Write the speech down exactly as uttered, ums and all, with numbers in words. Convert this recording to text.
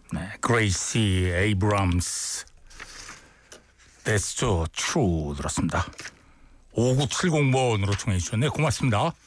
네, 그레이시 에이브럼스 That's so true 들었습니다. 오구칠공 번으로 청해 주셨네요. 고맙습니다.